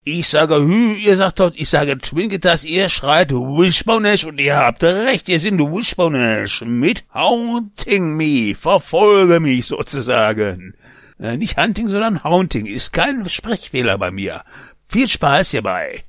Ich sage ihr sagt dort, ich sage Twinketas, ihr schreit Wishbonesh und ihr habt recht, ihr sind Wishbonesh mit Haunting Me, verfolge mich sozusagen. Nicht Hunting, sondern Haunting, ist kein Sprechfehler bei mir. Viel Spaß hierbei.